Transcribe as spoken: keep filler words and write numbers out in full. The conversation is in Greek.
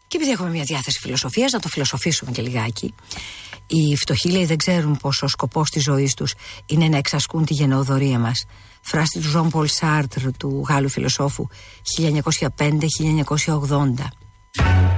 Και επειδή έχουμε μια διάθεση φιλοσοφίας, να το φιλοσοφήσουμε και λιγάκι. Οι φτωχοί, λέει, δεν ξέρουν πως ο σκοπός της ζωής τους είναι να εξασκούν τη γενναιοδωρία μας. Φράση του Ζων Πολ Σάρτρ, του Γάλλου φιλοσόφου, χίλια εννιακόσια πέντε με χίλια εννιακόσια ογδόντα.